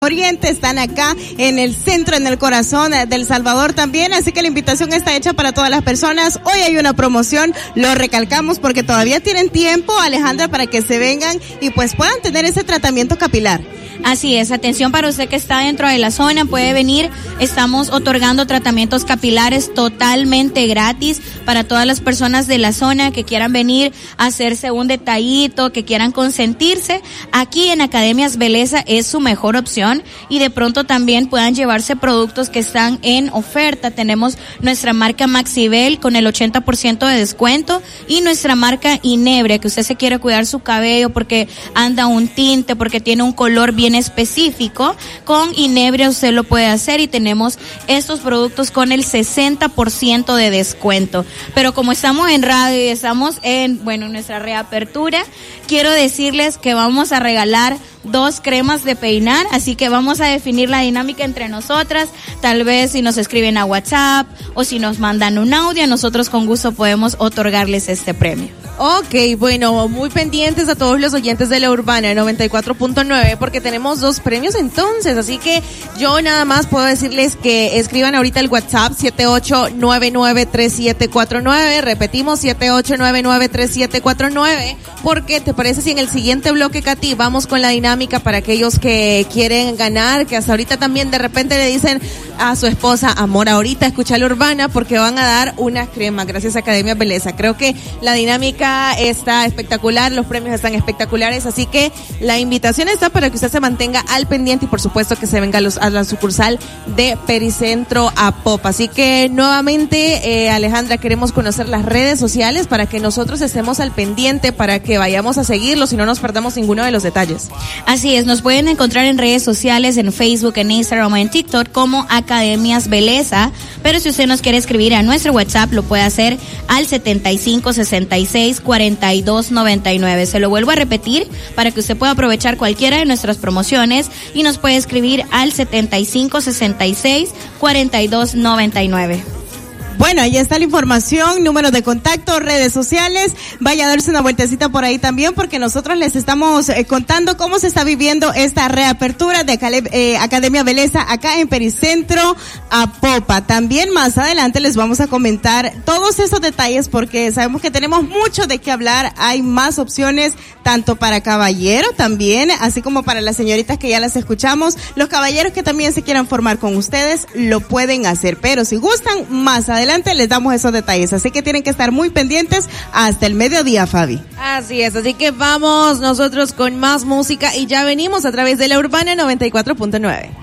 Oriente, están acá en el centro, en el corazón del Salvador también, así que la invitación está hecha para todas las personas. Hoy hay una promoción, lo recalcamos porque todavía tienen tiempo, Alejandra, para que se vengan y pues puedan tener ese tratamiento capilar. Así es, atención para usted que está dentro de la zona, puede venir, estamos otorgando tratamientos capilares totalmente gratis para todas las personas de la zona que quieran venir a hacerse un detallito, que quieran consentirse. Aquí en Academias Beleza es su mejor opción y de pronto también puedan llevarse productos que están en oferta. Tenemos nuestra marca Maxibel con el 80% de descuento y nuestra marca Inebria, que usted se quiere cuidar su cabello porque anda un tinte, porque tiene un color bien específico. Con Inebria usted lo puede hacer y tenemos estos productos con el 60% de descuento. Pero como estamos en radio y estamos en nuestra reapertura, quiero decirles que vamos a regalar 2 cremas de peinar, así que vamos a definir la dinámica entre nosotras. Tal vez si nos escriben a WhatsApp o si nos mandan un audio, nosotros con gusto podemos otorgarles este premio. Ok, bueno, muy pendientes a todos los oyentes de La Urbana 94.9 porque tenemos 2 premios entonces, así que yo nada más puedo decirles que escriban ahorita el WhatsApp 78993749, repetimos 78993749, porque te parece si en el siguiente bloque, Katy, vamos con la dinámica para aquellos que quieren ganar, que hasta ahorita también de repente le dicen a su esposa, amor, ahorita escucha La Urbana porque van a dar una crema gracias a Academia Beleza. Creo que la dinámica está espectacular, los premios están espectaculares, así que la invitación está para que usted se mantenga al pendiente y por supuesto que se venga a la sucursal de Pericentro Apop. Así que nuevamente, Alejandra, queremos conocer las redes sociales para que nosotros estemos al pendiente, para que vayamos a seguirlos y no nos perdamos ninguno de los detalles. Así es, nos pueden encontrar en redes sociales, en Facebook, en Instagram o en TikTok como Academias Beleza, pero si usted nos quiere escribir a nuestro WhatsApp lo puede hacer al 75664299. Se lo vuelvo a repetir para que usted pueda aprovechar cualquiera de nuestras promociones y nos puede escribir al 75664299. Bueno, ahí está la información, números de contacto, redes sociales. Vaya a darse una vueltecita por ahí también porque nosotros les estamos contando cómo se está viviendo esta reapertura de Academia Beleza acá en Pericentro Apopa. También más adelante les vamos a comentar todos esos detalles porque sabemos que tenemos mucho de qué hablar. Hay más opciones tanto para caballero también, así como para las señoritas que ya las escuchamos. Los caballeros que también se quieran formar con ustedes lo pueden hacer, pero si gustan, más adelante les damos esos detalles, así que tienen que estar muy pendientes hasta el mediodía, Fabi. Así es, así que vamos nosotros con más música y ya venimos a través de La Urbana 94.9.